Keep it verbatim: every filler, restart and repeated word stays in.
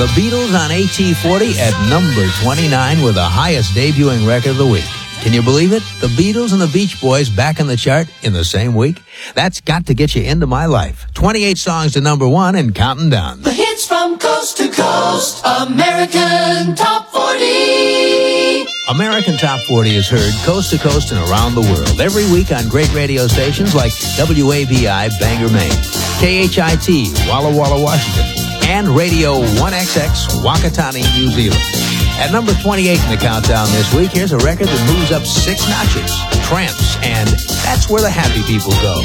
The Beatles on A T forty at number twenty-nine with the highest debuting record of the week. Can you believe it? The Beatles and the Beach Boys back in the chart in the same week? That's got to get you into my life. twenty-eight songs to number one and counting down. The hits from coast to coast, American Top forty. American Top forty is heard coast to coast and around the world every week on great radio stations like W A B I Bangor, Maine, K H I T Walla Walla, Washington, and Radio one X X Wakatani, New Zealand. At number twenty-eight in the countdown this week, here's a record that moves up six notches. Tramps, and That's Where the Happy People Go.